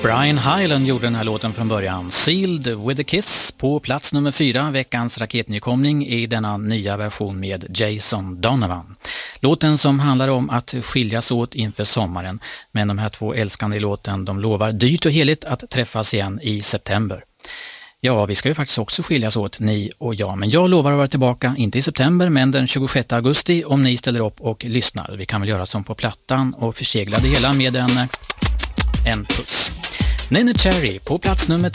Brian Hyland gjorde den här låten från början. Sealed with a Kiss på plats nummer 4, veckans raketnykomling i denna nya version med Jason Donovan. Låten som handlar om att skiljas åt inför sommaren, men de här två älskande i låten, de lovar dyrt och heligt att träffas igen i september. Ja, vi ska ju faktiskt också skiljas åt, ni och jag, men jag lovar att vara tillbaka, inte i september men den 26 augusti om ni ställer upp och lyssnar. Vi kan väl göra som på plattan och försegla det hela med en puss. Neneh Cherry på plats nummer